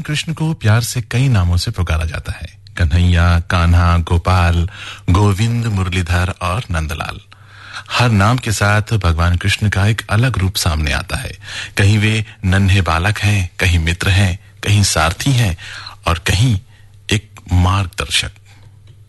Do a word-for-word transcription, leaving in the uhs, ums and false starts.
कृष्ण को प्यार से कई नामों से पुकारा जाता है। कन्हैया, कान्हा, गोपाल, गोविंद, मुरलीधर और नंदलाल। हर नाम के साथ भगवान कृष्ण का एक अलग रूप सामने आता है। कहीं वे नन्हे बालक हैं, कहीं मित्र हैं, कहीं सारथी हैं और कहीं एक मार्गदर्शक।